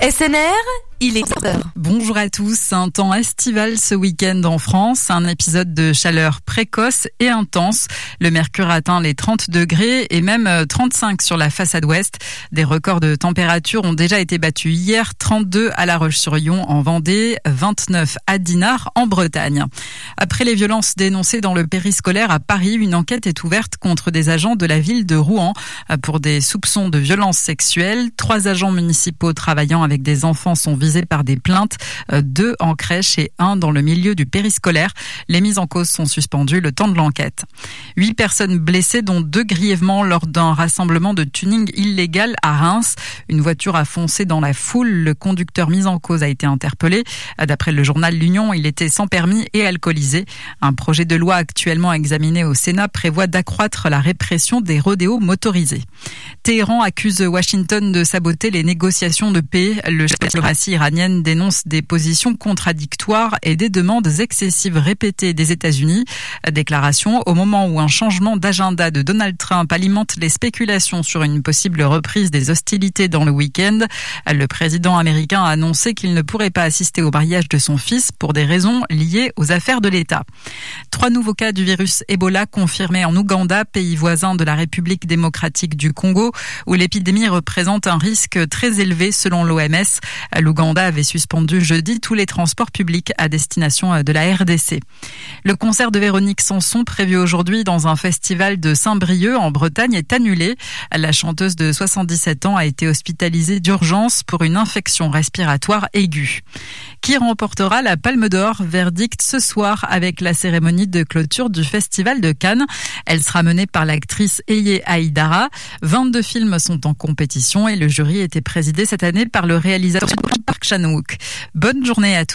SNR, il est 15h. Bonjour à tous, un temps estival ce week-end en France, un épisode de chaleur précoce et intense. Le mercure atteint les 30 degrés et même 35 sur la façade ouest. Des records de température ont déjà été battus hier, 32 à La Roche-sur-Yon en Vendée, 29 à Dinard en Bretagne. Après les violences dénoncées dans le périscolaire à Paris, une enquête est ouverte contre des agents de la ville de Rouen pour des soupçons de violences sexuelles. 3 agents municipaux travaillant avec des enfants sont visés par des plaintes, 2 en crèche et 1 dans le milieu du périscolaire. Les mises en cause sont suspendues le temps de l'enquête. 8 personnes blessées, dont 2 grièvement lors d'un rassemblement de tuning illégal à Reims. Une voiture a foncé dans la foule. Le conducteur mis en cause a été interpellé. D'après le journal L'Union, il était sans permis et alcoolisé. Un projet de loi actuellement examiné au Sénat prévoit d'accroître la répression des rodéos motorisés. Téhéran accuse Washington de saboter les négociations de paix. Le chef de la diplomatie iranienne dénonce des positions contradictoires et des demandes excessives répétées des États-Unis. Déclaration au moment où un changement d'agenda de Donald Trump alimente les spéculations sur une possible reprise des hostilités dans le week-end. Le président américain a annoncé qu'il ne pourrait pas assister au mariage de son fils pour des raisons liées aux affaires de l'État. 3 nouveaux cas du virus Ebola confirmés en Ouganda, pays voisin de la République démocratique du Congo, où l'épidémie représente un risque très élevé selon l'OMS. L'Ouganda avait suspendu jeudi tous les transports publics à destination de la RDC. Le concert de Véronique Sanson, prévu aujourd'hui dans un festival de Saint-Brieuc en Bretagne, est annulé. La chanteuse de 77 ans a été hospitalisée d'urgence pour une infection respiratoire aiguë. Qui remportera la Palme d'Or? Verdict ce soir avec la cérémonie de clôture du Festival de Cannes. Elle sera menée par l'actrice Eye Haïdara. 22 films sont en compétition et le jury était présidé cette année par le réalisateur Park Chan-wook. Bonne journée à tous.